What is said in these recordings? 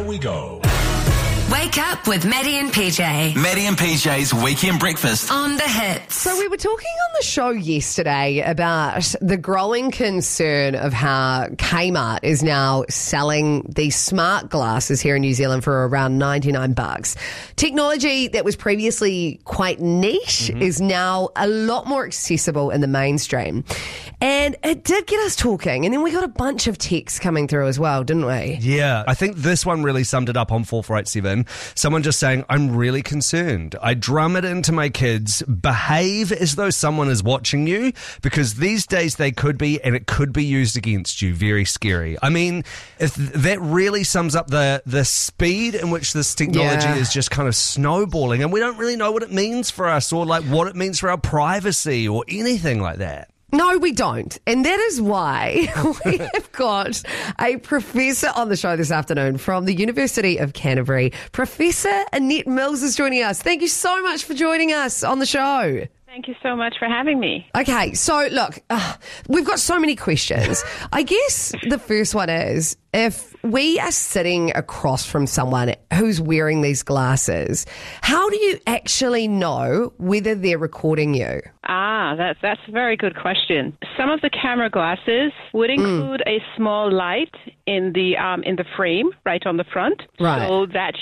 we go. Wake up with Maddie and PJ. Maddie and PJ's Weekend Breakfast. On the Hits. So we were talking on the show yesterday about the growing concern of how Kmart is now selling these smart glasses here in New Zealand for around $99. Technology that was previously quite niche is now a lot more accessible in the mainstream. And it did get us talking. And then we got a bunch of texts coming through as well, didn't we? Yeah, I think this one really summed it up on 4487. Someone just saying, I'm really concerned. I drum it into my kids. Behave as though someone is watching you, because these days they could be, and it could be used against you. Very scary. I mean, if that really sums up the speed in which this technology is just kind of snowballing, and we don't really know what it means for us, or like what it means for our privacy or anything like that. No, we don't. And that is why we have got a professor on the show this afternoon from the University of Canterbury. Professor Annette Mills is joining us. Thank you so much for joining us on the show. Thank you so much for having me. Okay, so look, we've got so many questions. I guess the first one is, if we are sitting across from someone who's wearing these glasses, how do you actually know whether they're recording you? That's a very good question. Some of the camera glasses would include a small light in the frame, right on the front. Right. So that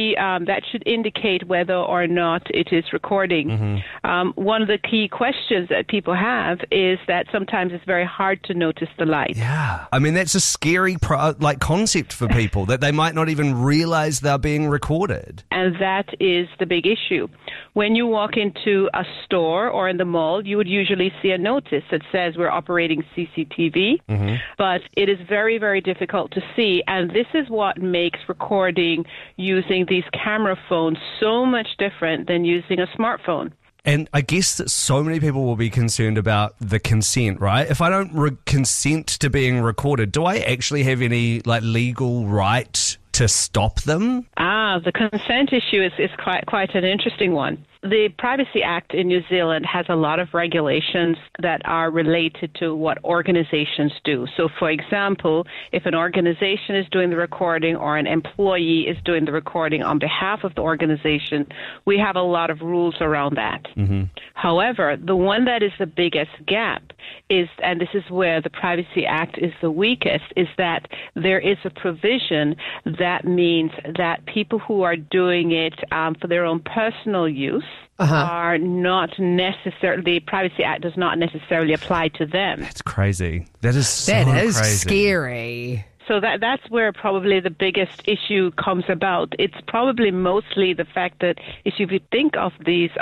should indicate whether or not it is recording. One of the key questions that people have is that sometimes it's very hard to notice the light. Yeah. I mean, that's a scary concept for people, that they might not even realize they're being recorded. And that is the big issue. When you walk into a store or in the mall, you would usually see a notice that says we're operating CCTV, but it is very, very difficult to see. And this is what makes recording using these camera phones so much different than using a smartphone. And I guess that so many people will be concerned about the consent, right? If I don't consent to being recorded, do I actually have any legal right to stop them? The consent issue is quite an interesting one. The Privacy Act in New Zealand has a lot of regulations that are related to what organizations do. So, for example, if an organization is doing the recording or an employee is doing the recording on behalf of the organization, we have a lot of rules around that. However, the one that is the biggest gap is, and this is where the Privacy Act is the weakest, is that there is a provision that means that people who are doing it for their own personal use are not necessarily, the Privacy Act does not necessarily apply to them. That's crazy. That is crazy. Scary. So that's where probably the biggest issue comes about. It's probably mostly the fact that if you think of these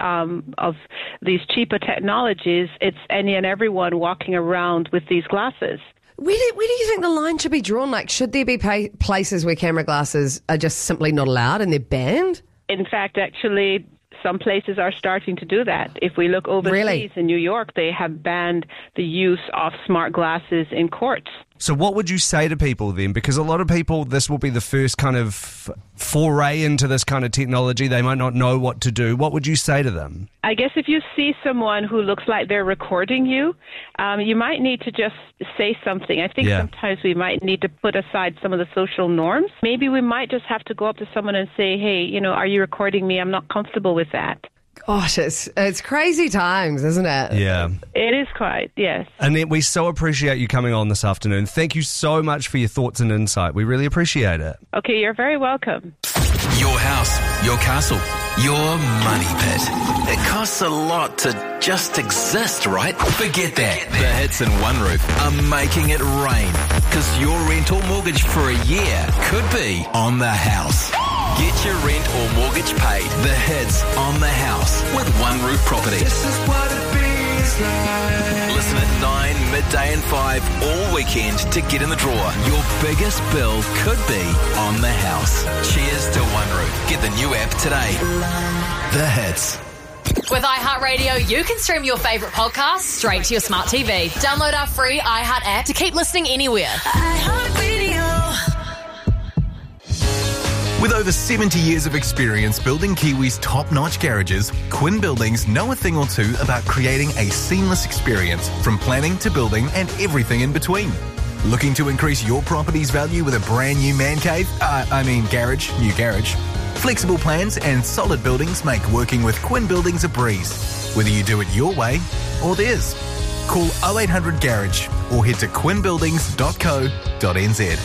cheaper technologies, it's any and everyone walking around with these glasses. Where do you think the line should be drawn? Should there be places where camera glasses are just simply not allowed and they're banned? In fact, actually, some places are starting to do that. If we look overseas in New York, they have banned the use of smart glasses in courts. So what would you say to people then? Because a lot of people, this will be the first kind of foray into this kind of technology. They might not know what to do. What would you say to them? I guess if you see someone who looks like they're recording you, you might need to just say something. I think sometimes we might need to put aside some of the social norms. Maybe we might just have to go up to someone and say, hey, are you recording me? I'm not comfortable with that. Gosh, it's crazy times, isn't it? Yeah. It is quite, yes. Annette, we so appreciate you coming on this afternoon. Thank you so much for your thoughts and insight. We really appreciate it. Okay, you're very welcome. Your house, your castle, your money pit. It costs a lot to just exist, right? Forget that. The Hits and One Roof are making it rain, because your rent or mortgage for a year could be on the house. Get your rent or mortgage paid. The Hits on the house with One Roof Property. This is what it feels like. Listen at 9, midday and 5 all weekend to get in the draw. Your biggest bill could be on the house. Cheers to One Roof. Get the new app today. The Hits. With iHeartRadio, you can stream your favourite podcasts straight to your smart TV. Download our free iHeart app to keep listening anywhere. iHeartRadio. With over 70 years of experience building Kiwi's top-notch garages, Quinn Buildings know a thing or two about creating a seamless experience from planning to building and everything in between. Looking to increase your property's value with a brand new man cave? Garage, new garage. Flexible plans and solid buildings make working with Quinn Buildings a breeze. Whether you do it your way or theirs. Call 0800 Garage or head to quinnbuildings.co.nz.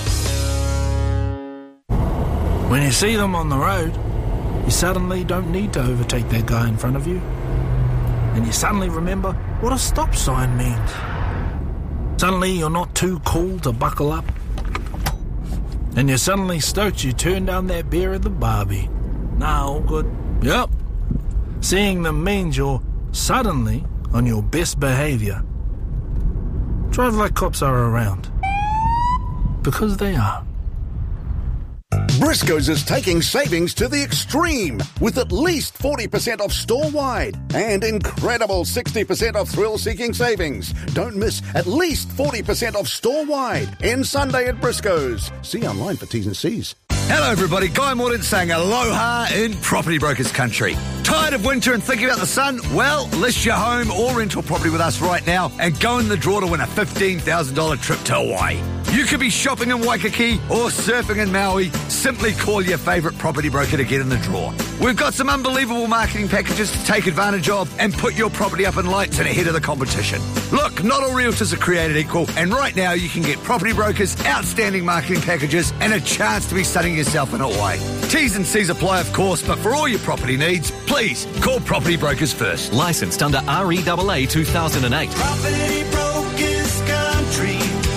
When you see them on the road, you suddenly don't need to overtake that guy in front of you. And you suddenly remember what a stop sign means. Suddenly you're not too cool to buckle up. And you're suddenly stoked you turned down that beer at the Barbie. Nah, all good. Yep. Seeing them means you're suddenly on your best behaviour. Drive like cops are around. Because they are. Briscoes is taking savings to the extreme with at least 40% off store-wide and incredible 60% off thrill-seeking savings. Don't miss at least 40% off store-wide and Sunday at Briscoes. See online for T's and C's. Hello everybody, Guy Morton saying aloha in Property Brokers country. Tired of winter and thinking about the sun? Well, list your home or rental property with us right now and go in the draw to win a $15,000 trip to Hawaii. You could be shopping in Waikiki or surfing in Maui. Simply call your favourite property broker to get in the draw. We've got some unbelievable marketing packages to take advantage of and put your property up in lights and ahead of the competition. Look, not all realtors are created equal, and right now you can get Property Brokers outstanding marketing packages and a chance to be sunning yourself in Hawaii. T's and C's apply, of course, but for all your property needs, please call Property Brokers first. Licensed under REAA 2008. Property Brokers Country.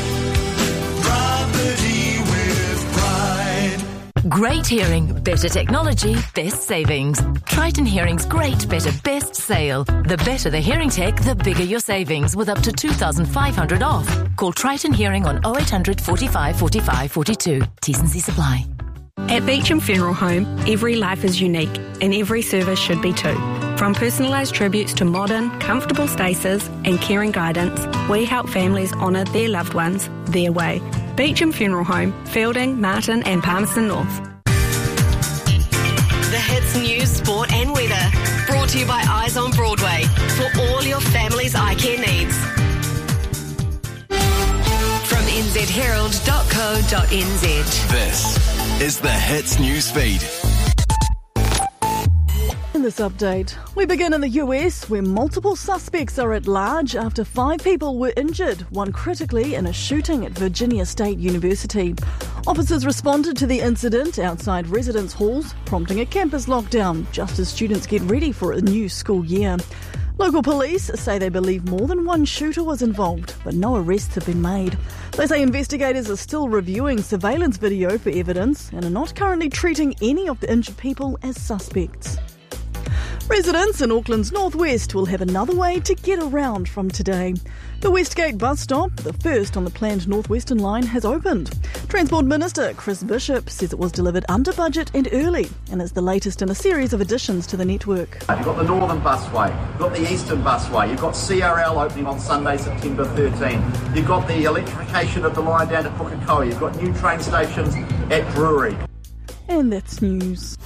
Property with pride. Great hearing, better technology, best savings. Triton Hearing's Great Better Best Sale. The better the hearing tech, the bigger your savings with up to $2,500 off. Call Triton Hearing on 0800 45 45 42. T's and C's apply. At Beecham Funeral Home, every life is unique and every service should be too. From personalised tributes to modern, comfortable spaces and caring guidance, we help families honour their loved ones their way. Beecham Funeral Home, Feilding, Martin and Palmerston North. The hits, news, sport and weather. Brought to you by Eyes on Broadway. For all your family's eye care needs. From nzherald.co.nz. This is the Hits News Feed. In this update, we begin in the US, where multiple suspects are at large after 5 people were injured, one critically in a shooting at Virginia State University. Officers responded to the incident outside residence halls, prompting a campus lockdown just as students get ready for a new school year. Local police say they believe more than one shooter was involved, but no arrests have been made. They say investigators are still reviewing surveillance video for evidence and are not currently treating any of the injured people as suspects. Residents in Auckland's northwest will have another way to get around from today. The Westgate bus stop, the first on the planned North Western line, has opened. Transport Minister Chris Bishop says it was delivered under budget and early and is the latest in a series of additions to the network. You've got the Northern Busway, you've got the Eastern Busway, you've got CRL opening on Sunday, September 13. You've got the electrification of the line down at Pukekohe. You've got new train stations at Drury. And that's news.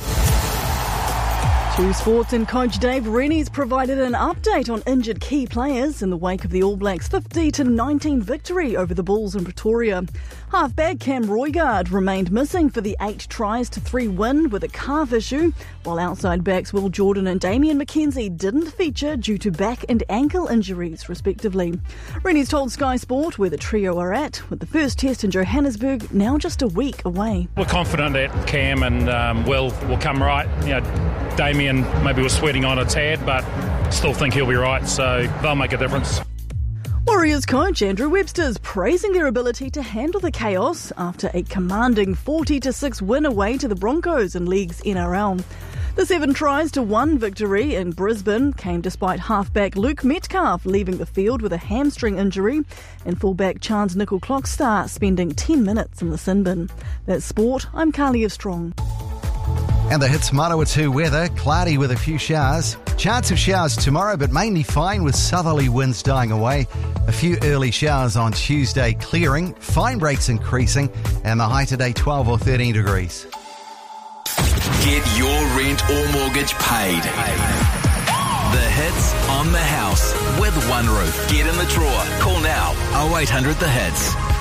To sports, and coach Dave Rennie's provided an update on injured key players in the wake of the All Blacks' 50-19 victory over the Bulls in Pretoria. Halfback Cam Roigard remained missing for the 8-3 win with a calf issue, while outside backs Will Jordan and Damian McKenzie didn't feature due to back and ankle injuries, respectively. Rennie's told Sky Sport where the trio are at, with the first test in Johannesburg now just a week away. We're confident that Cam and Will come right. Damian maybe was sweating on a tad, but still think he'll be right, so they'll make a difference. Warriors coach Andrew Webster's praising their ability to handle the chaos after a commanding 40-6 win away to the Broncos in League's NRL. The 7-1 victory in Brisbane came despite halfback Luke Metcalf leaving the field with a hamstring injury and fullback Chance Nickel-Clockstar spending 10 minutes in the sin bin. That's sport. I'm Carly of Strong. And the Hits Manawatu weather, cloudy with a few showers. Chance of showers tomorrow, but mainly fine with southerly winds dying away. A few early showers on Tuesday clearing, fine breaks increasing, and the high today 12 or 13 degrees. Get your rent or mortgage paid. The Hits on the house with One Roof. Get in the drawer. Call now 0800 The Hits.